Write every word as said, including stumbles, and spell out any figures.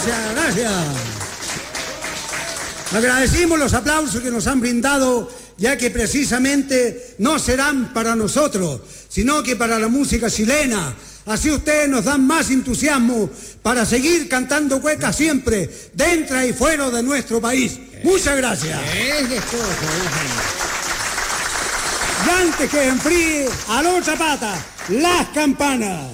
Gracias, gracias. Agradecimos los aplausos que nos han brindado, ya que precisamente no serán para nosotros, sino que para la música chilena. Así ustedes nos dan más entusiasmo para seguir cantando cuecas siempre, dentro y fuera de nuestro país. Muchas gracias. Y antes que enfríe, a la otra pata, las campanas.